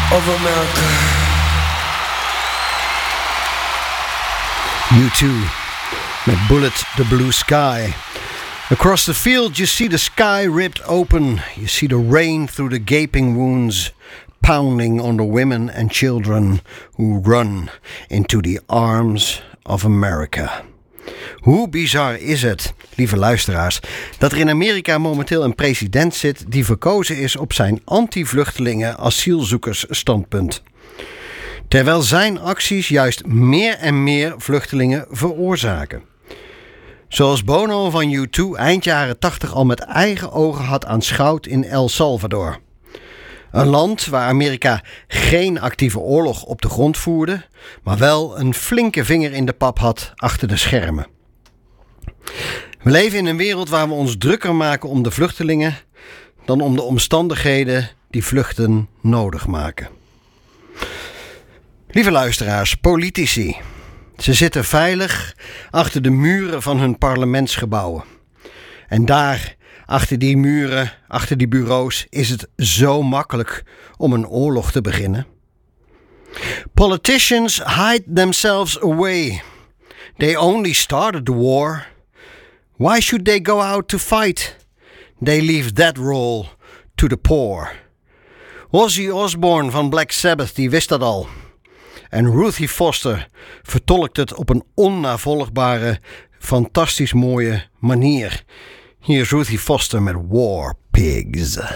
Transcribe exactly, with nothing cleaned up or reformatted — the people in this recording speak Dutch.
of America. U two met Bullet the Blue Sky. Across the field you see the sky ripped open. You see the rain through the gaping wounds, pounding on the women and children who run into the arms of America. Hoe bizar is het, lieve luisteraars, dat er in Amerika momenteel een president zit die verkozen is op zijn anti-vluchtelingen asielzoekersstandpunt. Terwijl zijn acties juist meer en meer vluchtelingen veroorzaken. Zoals Bono van U twee eind jaren tachtig al met eigen ogen had aanschouwd in El Salvador. Een land waar Amerika geen actieve oorlog op de grond voerde, maar wel een flinke vinger in de pap had achter de schermen. We leven in een wereld waar we ons drukker maken om de vluchtelingen dan om de omstandigheden die vluchten nodig maken. Lieve luisteraars, politici. Ze zitten veilig achter de muren van hun parlementsgebouwen. En daar, achter die muren, achter die bureaus, is het zo makkelijk om een oorlog te beginnen. Politicians hide themselves away. They only started the war. Why should they go out to fight? They leave that role to the poor. Ozzy Osbourne van Black Sabbath, die wist dat al. En Ruthie Foster vertolkt het op een onnavolgbare, fantastisch mooie manier. Hier is Ruthie Foster met War Pigs.